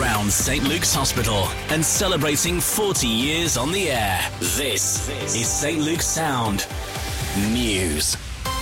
around St Luke's Hospital and celebrating 40 years on the air. This is St Luke's Sound News.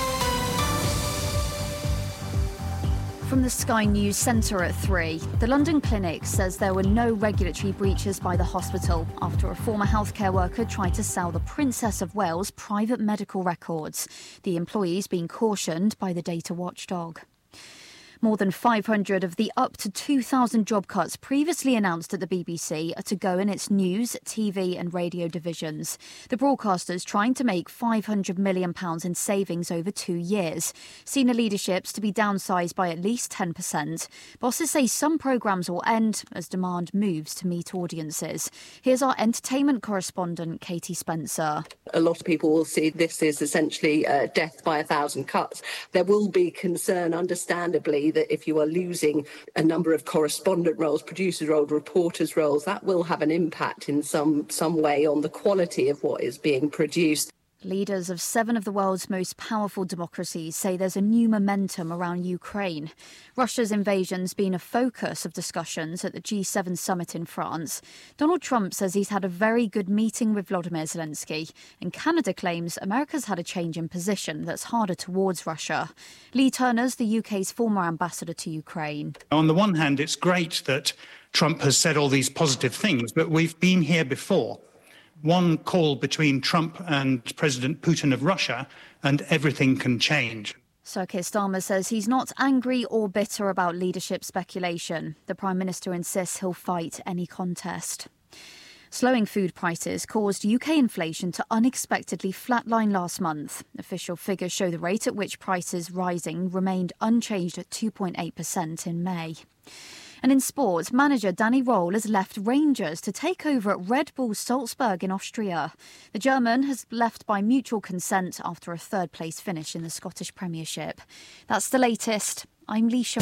From the Sky News Centre at 3, the London Clinic says there were no regulatory breaches by the hospital after a former healthcare worker tried to sell the Princess of Wales private medical records. The employees being cautioned by the data watchdog. More than 500 of the up to 2,000 job cuts previously announced at the BBC are to go in its news, TV and radio divisions. The broadcaster's trying to make £500 million in savings over 2 years. Senior leadership's to be downsized by at least 10%. Bosses say some programmes will end as demand moves to meet audiences. Here's our entertainment correspondent, Katie Spencer. A lot of people will see this as essentially death by 1,000 cuts. There will be concern, understandably, that if you are losing a number of correspondent roles, producers' roles, reporters' roles, that will have an impact in some way on the quality of what is being produced. Leaders of 7 of the world's most powerful democracies say there's a new momentum around Ukraine. Russia's invasion's been a focus of discussions at the G7 summit in France. Donald Trump says he's had a very good meeting with Volodymyr Zelensky, and Canada claims America's had a change in position that's harder towards Russia. Lee Turner's the UK's former ambassador to Ukraine. On the one hand, it's great that Trump has said all these positive things, but we've been here before. One call between Trump and President Putin of Russia, and everything can change. Sir Keir Starmer says he's not angry or bitter about leadership speculation. The Prime Minister insists he'll fight any contest. Slowing food prices caused UK inflation to unexpectedly flatline last month. Official figures show the rate at which prices rising remained unchanged at 2.8% in May. And in sport, manager Danny Röhl has left Rangers to take over at Red Bull Salzburg in Austria. The German has left by mutual consent after a third-place finish in the Scottish Premiership. That's the latest. I'm Leisha.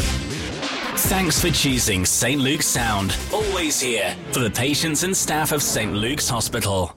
Thanks for choosing St Luke's Sound. Always here for the patients and staff of St Luke's Hospital.